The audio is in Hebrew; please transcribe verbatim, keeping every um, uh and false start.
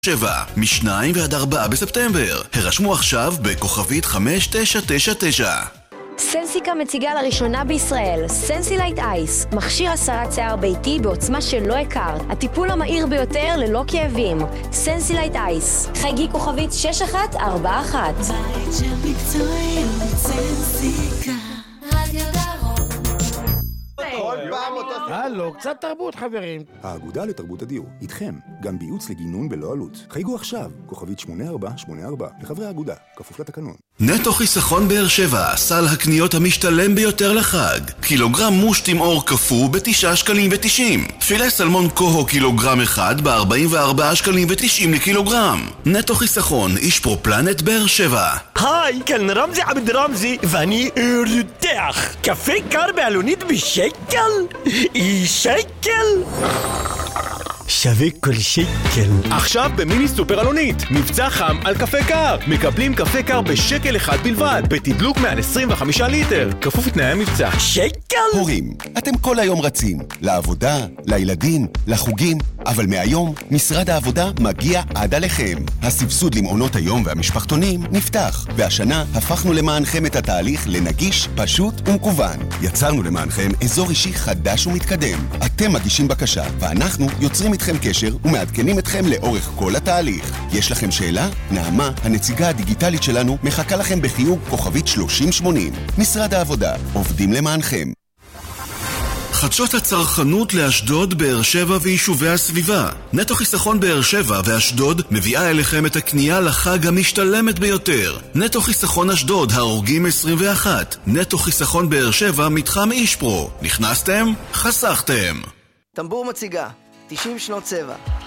שבע, משניים ועד ארבעה בספטמבר. הרשמו עכשיו בכוכבית חמש תשע תשע תשע. סנסיקה מציגה לראשונה בישראל סנסילייט אייס, מכשיר הסרת שיער ביתי בעוצמה שלא הכרת, הטיפול המהיר ביותר ללא כאבים. סנסילייט אייס, חייגי כוכבית שש אחת ארבע אחת. בית של מקצועיות סנסיקה, רדיו דרום. כל פעם אותו... הלו, קצת תרבות חברים. האגודה לתרבות הדיור, איתכם, גם בייעוץ לגינון בלא עלות. חייגו עכשיו, כוכבית שמונה ארבע שמונה ארבע, לחברי האגודה, כפוף לתקנון. נטו חיסכון באר שבע, סל הקניות המשתלם ביותר לחג. קילוגרם מוש תימאור קפוא בתשעה שקלים ותשעים. פילה סלמון קוהו קילוגרם אחד בארבעים וארבעה שקלים ותשעים לקילוגרם. נטו חיסכון, איש פרופלנט באר שבע. היי, כאן רמזי עבד רמזי, ואני רותח. קפה קר בעלונית בשקל? שקל? שווה כל שקל. עכשיו במיני סופר אלונית, מבצע חם על קפה קר. מקבלים קפה קר בשקל אחד בלבד, בתדלוק מעל עשרים וחמישה ליטר, כפוף לתנאי המבצע. שקל? הורים, אתם כל היום רצים, לעבודה, לילדים, לחוגים, אבל מהיום משרד העבודה מגיע עד עליכם. הסבסוד למעונות היום והמשפחתונים נפתח, והשנה הפכנו למענכם את התהליך לנגיש, פשוט ומקוון. יצרנו למענכם אזור אישי חדש ומתקדם. אתם מגישים בקשה, ואנחנו יוצרים איתכם קשר ומעדכנים אתכם לאורך כל התהליך. יש לכם שאלה? נעמה, הנציגה הדיגיטלית שלנו, מחכה לכם בחיוג כוכבית שלושים שמונים. משרד העבודה, עובדים למענכם. חדשות הצרכנות לאשדוד, באר שבע ויישובי הסביבה. נטו חיסכון באר שבע ואשדוד מביאה אליכם את הקנייה לחג המשתלמת ביותר. נטו חיסכון אשדוד, הרוגים עשרים ואחת. נטו חיסכון באר שבע, מתחם אישפרו. נכנסתם? חסכתם. טמבור מציגה תשעים שנות צבע,